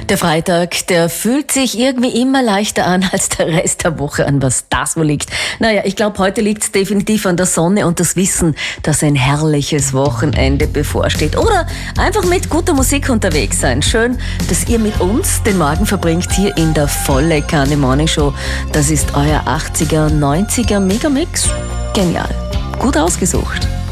Der Freitag, der fühlt sich irgendwie immer leichter an als der Rest der Woche. An was das wohl liegt? Naja, ich glaube, heute liegt es definitiv an der Sonne und das Wissen, dass ein herrliches Wochenende bevorsteht. Oder einfach mit guter Musik unterwegs sein. Schön, dass ihr mit uns den Morgen verbringt hier in der Volle Kanne Morning Show. Das ist euer 80er, 90er Megamix. Genial. Gut ausgesucht.